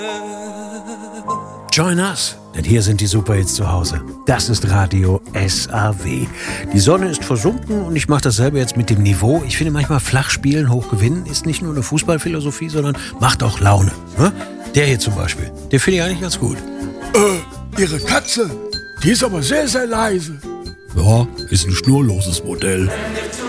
Join us, denn hier sind die Superhits zu Hause. Das ist Radio SAW. Die Sonne ist versunken und ich mache dasselbe jetzt mit dem Niveau. Ich finde manchmal flach spielen, hoch gewinnen ist nicht nur eine Fußballphilosophie, sondern macht auch Laune. Ne? Der hier zum Beispiel, den finde ich eigentlich ganz gut. Ihre Katze, die ist aber sehr, sehr leise. Ja, ist ein schnurloses Modell.